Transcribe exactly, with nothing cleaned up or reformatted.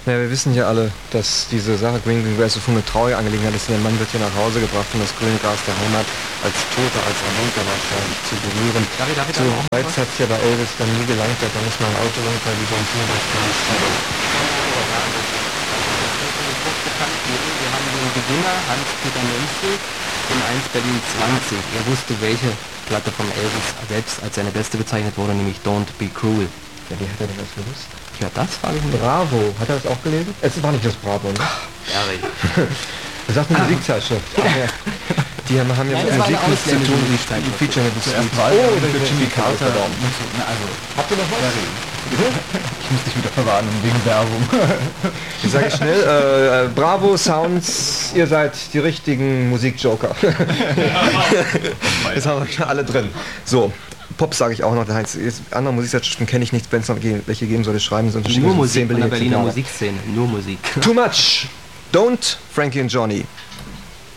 Naja, wir wissen ja alle, dass diese Sache Green Green Grass so eine traurige Angelegenheit ist. Der Mann wird hier nach Hause gebracht und das grüne Gras der Heimat als Toter, als Erwunker wahrscheinlich zu berühren. Darf ich, darf ich so auch weit hat es ja bei Elvis dann nie gelangt, da ist mal ein Auto runter, wie so ein Wir haben den Gewinner, Hans-Peter Menzel, in eins Berlin zwanzig. Er wusste, welche Platte von Elvis selbst als seine beste bezeichnet wurde, nämlich Don't Be Cruel. Ja, wie hat er denn das gewusst? Ja, das frage ich mich. Bravo, hat er das auch gelesen? Es war nicht das Bravo, ne? Barry. Das sagt eine Musikzeitschrift. Ja. Die haben, haben ja Nein, mit das war Musik eine nichts zu tun, die Ausländische featuren mit Zuerst Musik. war Oh, oh, das für ist Jimmy Jimmy Carter. Carter. Na, also, Habt ihr noch was? ich muss dich wieder verwarnen wegen Werbung. Ich sage schnell, äh, Bravo Sounds, ihr seid die richtigen Musikjoker. Jetzt haben wir schon alle drin. So, Pop sage ich auch noch, der Heinz. Jetzt, andere Musikzeitschriften kenne ich nicht, wenn es noch welche geben soll, schreiben, sonst Nur Musik von der Berliner Musikszene, nur Musik. Too much! Don't, Frankie and Johnny.